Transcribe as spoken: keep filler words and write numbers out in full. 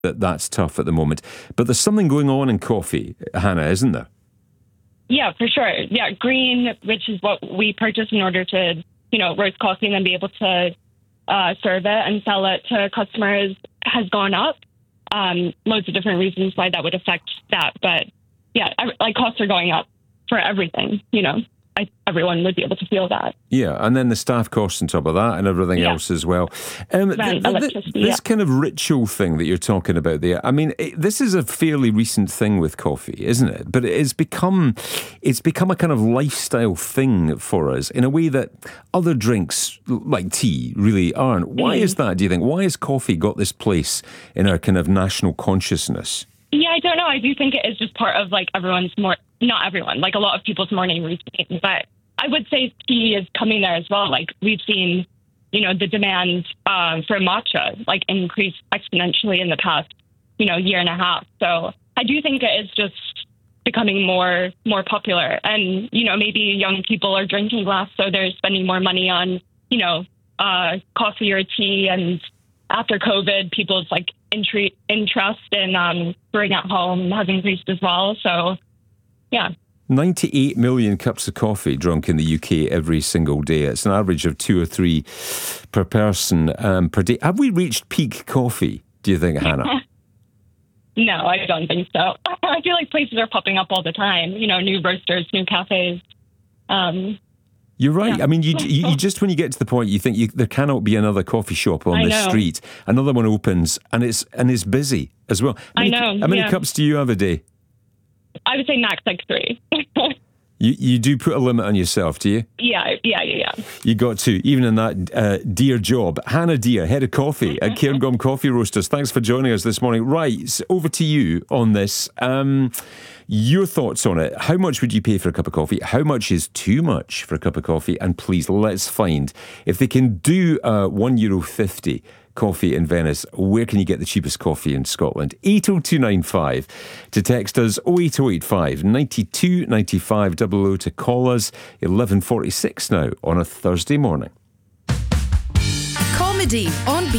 that that's tough at the moment. But there's something going on in coffee, Hannah, isn't there? Yeah, for sure. Yeah, green, which is what we purchase in order to, you know, roast coffee and then be able to uh, serve it and sell it to customers, has gone up. Um, loads of different reasons why that would affect that. But yeah, like costs are going up for everything, you know. I, everyone would be able to feel that. Yeah, and then the staff costs on top of that and everything yeah. else as well. Um, th- th- th- this yeah. kind of ritual thing that you're talking about there, I mean, it, this is a fairly recent thing with coffee, isn't it? But it's become, it's become a kind of lifestyle thing for us in a way that other drinks, like tea, really aren't. Why mm. is that, do you think? Why has coffee got this place in our kind of national consciousness? Yeah, I don't know. I do think it is just part of like everyone's more, not everyone, like a lot of people's morning routine. But I would say tea is coming there as well. Like we've seen, you know, the demand um, for matcha like increase exponentially in the past, you know, year and a half. So I do think it is just becoming more more popular. And, you know, maybe young people are drinking less, so they're spending more money on, you know, uh, coffee or tea. And after COVID, people's like intri- interest in um, brewing at home has increased as well. So, yeah. ninety-eight million cups of coffee drunk in the U K every single day. It's an average of two or three per person um, per day. Have we reached peak coffee, do you think, Hannah? No, I don't think so. I feel like places are popping up all the time. You know, new roasters, new cafes. Um You're right. Yeah. I mean, you, you you just when you get to the point, you think you, there cannot be another coffee shop on I this know. street. Another one opens, and it's and it's busy as well. How many, I know. How many yeah. cups do you have a day? I would say max like three. You you do put a limit on yourself, do you? yeah, yeah, yeah, yeah. You got to, even in that uh, dear job. Hannah Deer, head of coffee at Cairngorm Coffee Roasters. Thanks for joining us this morning. Right, so over to you on this. Um, your thoughts on it. How much would you pay for a cup of coffee? How much is too much for a cup of coffee? And please, let's find, if they can do uh, one euro fifty coffee in Venice, where can you get the cheapest coffee in Scotland? eight oh two nine five to text us, oh eight oh eight five ninety-two ninety-five double oh to call us. eleven forty-six now on a Thursday morning. Comedy on B